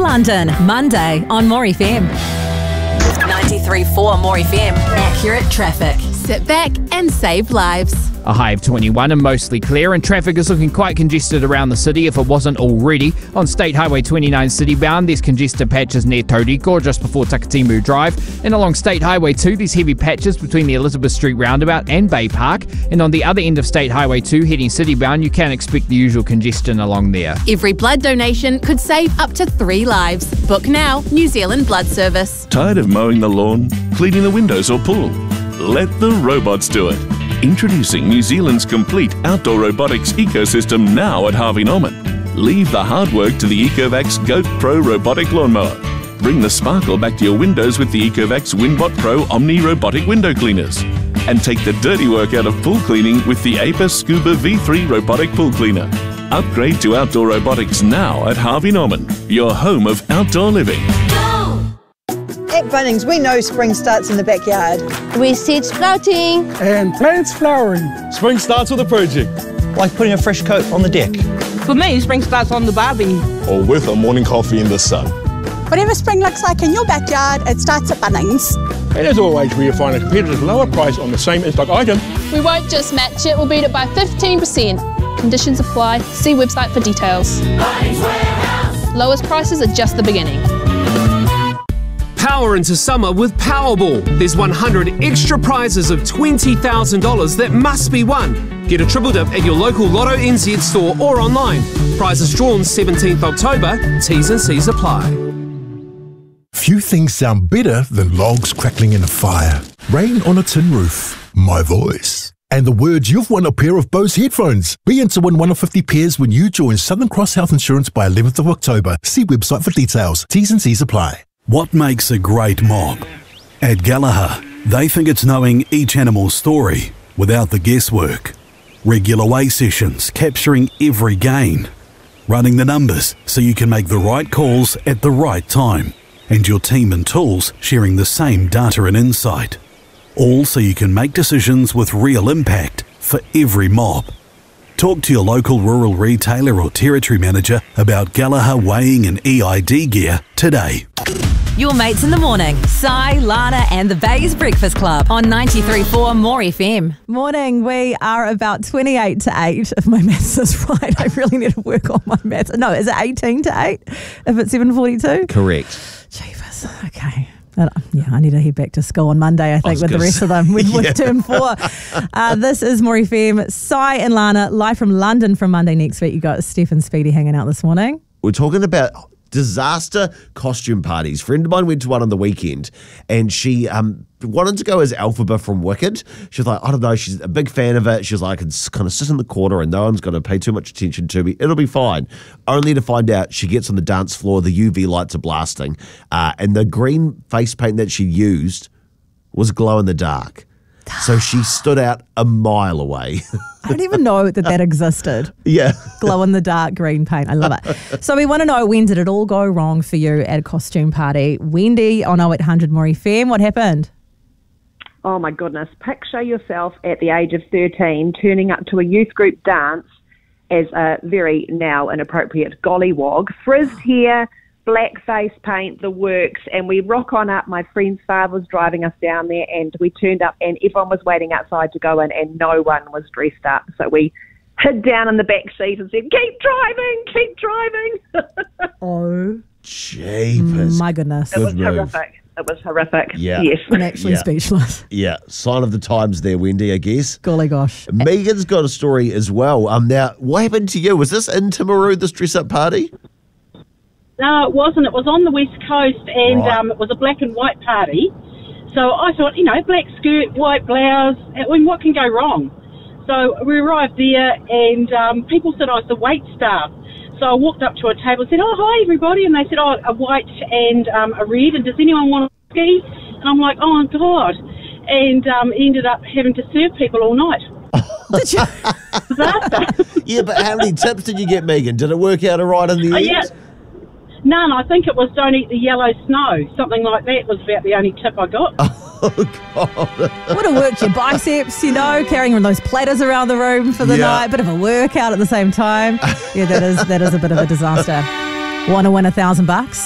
London, Monday on More FM. 93.4 More FM. Accurate traffic. Sit back and save lives. A high of 21 and mostly clear, and traffic is looking quite congested around the city if it wasn't already. On State Highway 29 citybound, there's congested patches near Tauriko just before Takatimu Drive, and along State Highway 2 there's heavy patches between the Elizabeth Street roundabout and Bay Park, and on the other end of State Highway 2 heading citybound you can expect the usual congestion along there. Every blood donation could save up to 3 lives. Book now, New Zealand Blood Service. Tired of mowing the lawn, cleaning the windows or pool? Let the robots do it. Introducing New Zealand's complete outdoor robotics ecosystem now at Harvey Norman. Leave the hard work to the Ecovacs Goat Pro robotic lawnmower. Bring the sparkle back to your windows with the Ecovacs Winbot Pro Omni robotic window cleaners. And take the dirty work out of pool cleaning with the Apis Scuba V3 robotic pool cleaner. Upgrade to outdoor robotics now at Harvey Norman, your home of outdoor living. At Bunnings, we know spring starts in the backyard. With seeds sprouting and plants flowering. Spring starts with a project. Like putting a fresh coat on the deck. For me, spring starts on the barbie. Or with a morning coffee in the sun. Whatever spring looks like in your backyard, it starts at Bunnings. And as always, we find a competitive lower price on the same in-stock item. We won't just match it, we'll beat it by 15%. Conditions apply. See website for details. Bunnings Warehouse. Lowest prices are just the beginning. Power into summer with Powerball. There's 100 extra prizes of $20,000 that must be won. Get a triple dip at your local Lotto NZ store or online. Prizes drawn 17th October. T's and C's apply. Few things sound better than logs crackling in a fire, rain on a tin roof, my voice, and the words you've won a pair of Bose headphones. Be in to win 1 of 50 pairs when you join Southern Cross Health Insurance by 11th of October. See website for details. T's and C's apply. What makes a great mob? At Gallagher, they think it's knowing each animal's story without the guesswork. Regular weigh sessions capturing every gain. Running the numbers so you can make the right calls at the right time. And your team and tools sharing the same data and insight. All so you can make decisions with real impact for every mob. Talk to your local rural retailer or territory manager about Gallagher weighing and EID gear today. Your mates in the morning, Sai, Lana and the Bays Breakfast Club on 93.4 More FM. Morning, we are about 28 to 8, if my maths is right. I really need to work on my maths. No, is it 18 to 8 if it's 7:42? Correct. Jeepers, okay. Yeah, I need to head back to school on Monday, I think, with the rest of them. With term 4. This is More FM. Sai and Lana, live from London from Monday next week. You got Steph and Speedy hanging out this morning. We're talking about disaster costume parties. A friend of mine went to one on the weekend and she wanted to go as Elphaba from Wicked. She was like, I don't know, she's a big fan of it. She was like, I can kind of sit in the corner and no one's going to pay too much attention to me. It'll be fine. Only to find out she gets on the dance floor, the UV lights are blasting, and the green face paint that she used was glow in the dark. So she stood out a mile away. I don't even know that existed. Yeah. Glow in the dark green paint. I love it. So we want to know, when did it all go wrong for you at a costume party? Wendy on 0800 More FM, what happened? Oh my goodness. Picture yourself at the age of 13 turning up to a youth group dance as a very now inappropriate gollywog, frizzed hair, black face paint, the works, and we rock on up. My friend's father was driving us down there and we turned up and everyone was waiting outside to go in and no one was dressed up. So we hid down in the back seat and said, keep driving. Oh, jeepers. My goodness. It was horrific. It was horrific. Yeah. Yes. I'm actually speechless. Yeah. Sign of the times there, Wendy, I guess. Golly gosh. Megan's got a story as well. Now, what happened to you? Was this in Timaru, this dress-up party? No, it wasn't. It was on the West Coast and it was a black and white party. So I thought, black skirt, white blouse, I mean, what can go wrong? So we arrived there and people said I was the wait staff. So I walked up to a table and said, oh, hi, everybody. And they said, oh, a white and a red. And does anyone want a ski? And I'm like, oh, God. And ended up having to serve people all night. Did you? Yeah, but how many tips did you get, Megan? Did it work out all right in the end? Yeah. None. I think it was don't eat the yellow snow. Something like that was about the only tip I got. Oh, God. Would have worked your biceps, carrying those platters around the room for the night. Bit of a workout at the same time. Yeah, that is a bit of a disaster. Want to win $1,000?